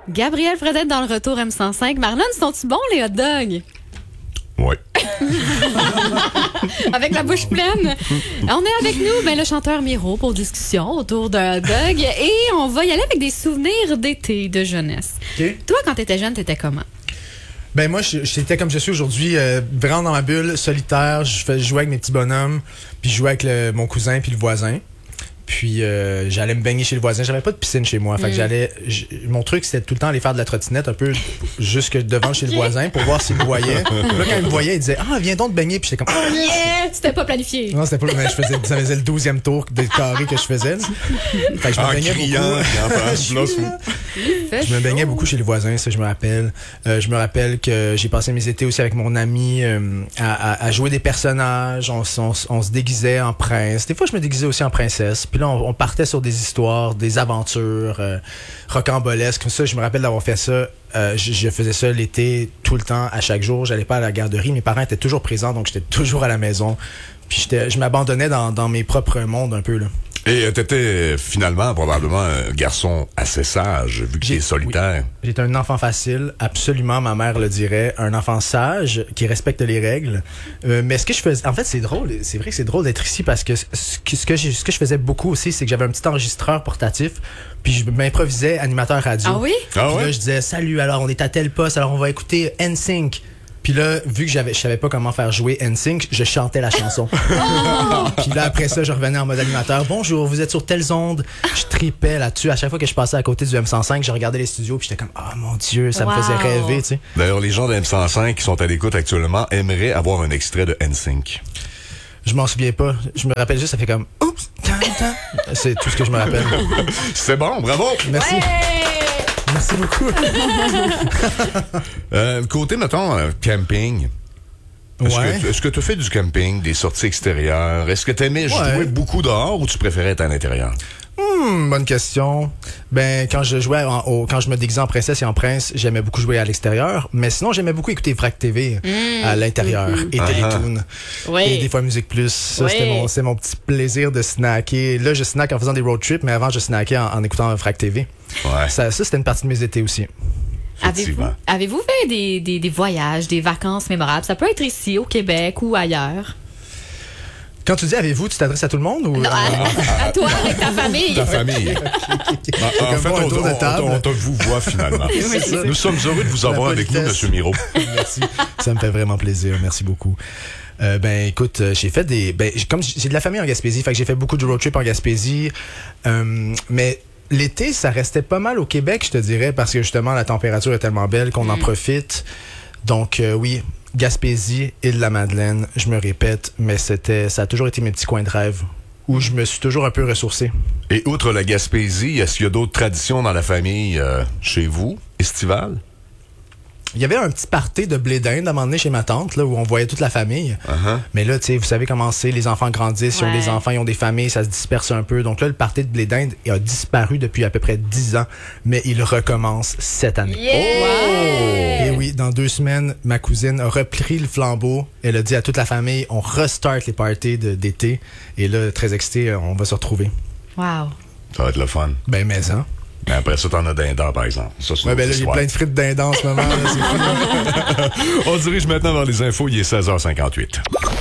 Gabriel Fredette dans le retour M105. Marlon, sont-ils bons les hot dogs? Oui. Avec la bouche pleine. On est avec nous, le chanteur Miro pour discussion autour d'un hot dog. Et on va y aller avec des souvenirs d'été, de jeunesse. Okay. Toi, quand t'étais jeune, t'étais comment? Ben moi, j'étais comme je suis aujourd'hui, vraiment dans ma bulle, solitaire. Je jouais avec mes petits bonhommes, puis je jouais avec mon cousin puis le voisin. Puis j'allais me baigner chez le voisin. J'avais pas de piscine chez moi. Fait que mon truc, c'était tout le temps aller faire de la trottinette un peu jusque devant chez le voisin pour voir s'il me voyait. Là, quand il me voyait, il disait « Ah, viens donc te baigner. » Puis j'étais comme « Ah, yeah! C'était pas planifié. Non, c'était pas... Mais ça faisait le 12e tour de carré que je faisais. Fait que je me baignais beaucoup. Je me baignais beaucoup chez le voisin, ça, je me rappelle. Je me rappelle que j'ai passé mes étés aussi avec mon ami à jouer des personnages. On se déguisait en prince. Des fois, je me déguisais aussi en princesse. Puis là, on partait sur des histoires, des aventures rocambolesques. Ça, je me rappelle d'avoir fait ça. Je faisais ça l'été, tout le temps, à chaque jour. J'allais pas à la garderie. Mes parents étaient toujours présents, donc j'étais toujours à la maison. Puis je m'abandonnais dans mes propres mondes un peu, là. Et t'étais finalement probablement un garçon assez sage, vu que t'es solitaire. Oui. J'étais un enfant facile, absolument, ma mère le dirait. Un enfant sage, qui respecte les règles. Mais ce que je faisais... En fait, c'est drôle. C'est vrai que c'est drôle d'être ici parce que ce que je faisais beaucoup aussi, c'est que j'avais un petit enregistreur portatif, puis je m'improvisais animateur radio. Ah oui? Puis là, je disais, salut, alors on est à tel poste, alors on va écouter NSYNC. Puis là, vu que je savais pas comment faire jouer NSYNC, je chantais la chanson. Puis là, après ça, je revenais en mode animateur. Bonjour, vous êtes sur telles ondes. Je tripais là-dessus. À chaque fois que je passais à côté du M105, je regardais les studios, puis j'étais comme, oh mon Dieu, ça me faisait rêver, tu sais. D'ailleurs, les gens de M105 qui sont à l'écoute actuellement aimeraient avoir un extrait de NSYNC. Je m'en souviens pas. Je me rappelle juste, ça fait comme, oups, c'est tout ce que je me rappelle. C'est bon, bravo. Merci. Ouais! Merci beaucoup. Côté, mettons, camping. Est-ce que tu fais du camping, des sorties extérieures? Est-ce que tu aimais jouer beaucoup dehors ou tu préférais être à l'intérieur? Bonne question. Quand je jouais quand je me déguisais en princesse et en prince, j'aimais beaucoup jouer à l'extérieur, mais sinon j'aimais beaucoup écouter Vrac TV à l'intérieur et Télétoon. Oui. Et des fois Musique Plus. Ça, c'était mon petit plaisir de snacker. Là, je snack en faisant des road trips, mais avant je snackais en écoutant Vrac TV. Ouais. Ça c'était une partie de mes étés aussi. Avez-vous fait des voyages, des vacances mémorables? Ça peut être ici, au Québec ou ailleurs. Quand tu dis avez-vous, tu t'adresses à tout le monde ou non, à toi avec ta famille. Ta famille. En fait, on te vous voit finalement. Nous sommes heureux de vous avoir avec nous, M. Miro. Merci. Ça me fait vraiment plaisir. Merci beaucoup. Écoute, j'ai fait comme j'ai de la famille en Gaspésie, fait que j'ai fait beaucoup de road trip en Gaspésie. Mais l'été, ça restait pas mal au Québec, je te dirais, parce que justement, la température est tellement belle qu'on en profite. Donc, oui, Gaspésie, Île-de-la-Madeleine, je me répète, mais ça a toujours été mes petits coins de rêve où je me suis toujours un peu ressourcé. Et outre la Gaspésie, est-ce qu'il y a d'autres traditions dans la famille chez vous, estivales? Il y avait un petit party de blé d'Inde à un moment donné chez ma tante, là, où on voyait toute la famille. Mais là, tu sais, vous savez comment c'est, les enfants grandissent, ils ont des enfants, ils ont des familles, ça se disperse un peu. Donc là, le party de blé d'Inde a disparu depuis à peu près 10 ans, mais il recommence cette année. Yeah! Et oui, dans 2 semaines, ma cousine a repris le flambeau. Elle a dit à toute la famille, on restart les parties d'été. Et là, très excité, on va se retrouver. Wow. Ça va être le fun. Mais hein. Mais après ça, t'en as dindon, par exemple. Ça, là, j'ai plein de frites dindon en ce moment. Là, on dirige maintenant vers les infos. Il est 16h58.